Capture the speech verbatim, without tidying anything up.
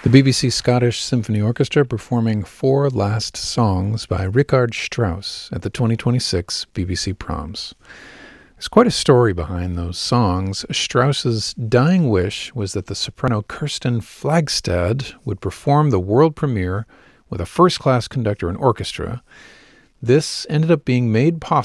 The B B C Scottish Symphony Orchestra performing Four Last Songs by Richard Strauss at the twenty twenty-six B B C Proms. There's quite a story behind those songs. Strauss's dying wish was that the soprano Kirsten Flagstad would perform the world premiere with a first-class conductor and orchestra. This ended up being made possible